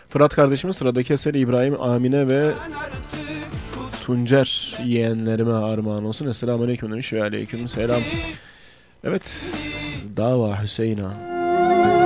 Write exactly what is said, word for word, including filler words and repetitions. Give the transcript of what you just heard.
Fırat kardeşimin sıradaki eseri İbrahim, Amine ve Tuncer yeğenlerime armağan olsun. Esselamu Aleyküm demiş ve Aleyküm Selam. Evet, Dava Hüseyin'a.